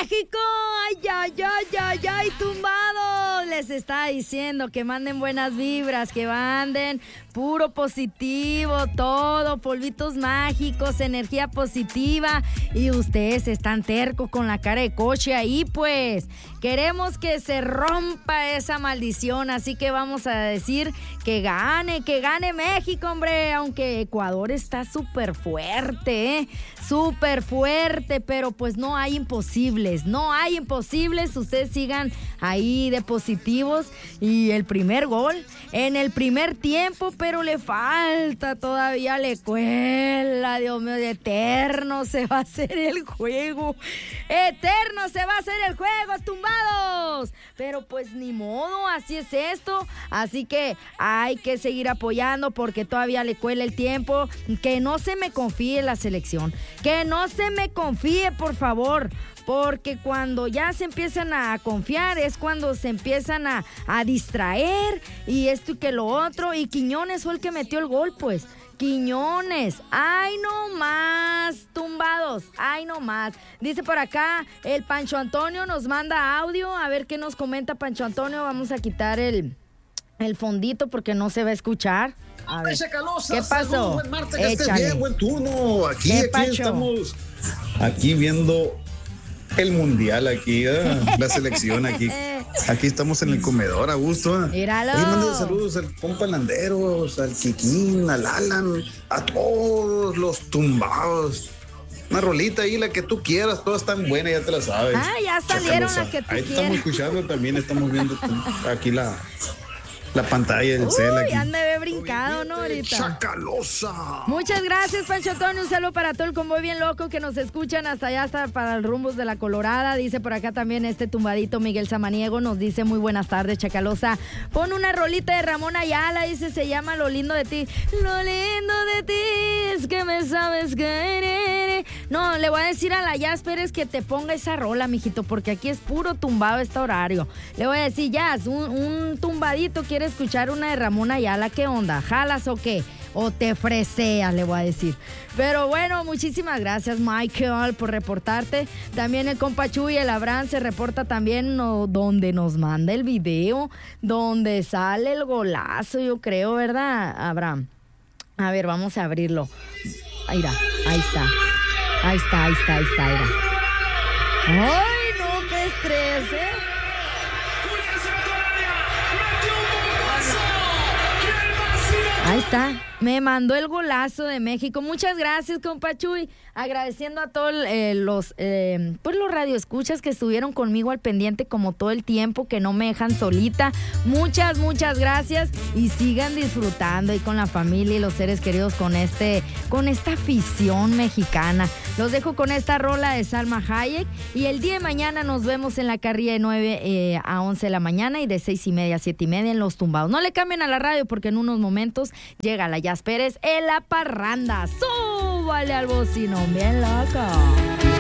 México. Ay, ay, ay, ay, ay, tumbados. Les está diciendo que manden buenas vibras, que manden puro positivo, todo, polvitos mágicos, energía positiva. Y ustedes están tercos con la cara de coche ahí, pues. Queremos que se rompa esa maldición, así que vamos a decir que gane México, hombre. Aunque Ecuador está súper fuerte, súper fuerte, pero pues no hay imposibles, ustedes sigan ahí de positivos. Y el primer gol en el primer tiempo, pero le falta todavía, le cuela, Dios mío, de eterno se va a hacer el juego, tumbados, pero pues ni modo, así es esto, así que hay que seguir apoyando porque todavía le cuela el tiempo. Que no se me confíe la selección, que no se me confíe, por favor, porque cuando ya se empiezan a confiar es cuando se empiezan a distraer y esto y que lo otro. Y Quiñones fue el que metió el gol, pues. Quiñones, ay no más, tumbados, ay no más. Dice por acá el Pancho Antonio, nos manda audio, a ver qué nos comenta Pancho Antonio. Vamos a quitar el fondito porque no se va a escuchar. A ver, ¿qué pasó? Salud, buen martes, que estés bien, buen turno. Aquí estamos aquí viendo el mundial, la selección aquí. Aquí estamos en el comedor, a gusto. Míralo. Ahí mando saludos al compa Landeros, al Kikín, al Alan, a todos los tumbados. Una rolita ahí, la que tú quieras, todas están buenas, ya te la sabes. Ah, ya salieron las que tú quieras. Ahí estamos escuchando también, estamos viendo aquí la pantalla del cel aquí. Anda de brincado, ¿no? Ahorita. Chacalosa. Muchas gracias, Pancho Antonio. Un saludo para todo el convoy bien loco que nos escuchan hasta allá, hasta para el rumbos de la Colorada. Dice por acá también este tumbadito Miguel Samaniego. Nos dice muy buenas tardes, Chacalosa. Pon una rolita de Ramón Ayala. Dice, se llama Lo lindo de ti. Lo lindo de ti es que me sabes querer. No, le voy a decir a la Jazz Pérez que te ponga esa rola, mijito, porque aquí es puro tumbado este horario. Le voy a decir, Jazz, un tumbadito quiere escuchar una de Ramón Ayala. ¿Qué onda? ¿Jalas o qué? O te freseas, le voy a decir. Pero bueno, muchísimas gracias, Michael, por reportarte. También el compa Chuy, el Abraham, se reporta también donde nos manda el video, donde sale el golazo, yo creo, ¿verdad, Abraham? A ver, vamos a abrirlo. Ahí está. Mira. ¡Ay, no, qué estrés, Ahí está, me mandó el golazo de México. Muchas gracias, compa Chuy. Agradeciendo a todos los radioescuchas que estuvieron conmigo al pendiente como todo el tiempo, que no me dejan solita. Muchas gracias y sigan disfrutando ahí con la familia y los seres queridos con esta afición mexicana. Los dejo con esta rola de Salma Hayek y el día de mañana nos vemos en la carrilla de 9 a 11 de la mañana y de 6:30 a 7:30 en Los Tumbados. No le cambien a la radio porque en unos momentos llega la Jazz Pérez en la parranda. ¡Súbale al bocino, bien loco!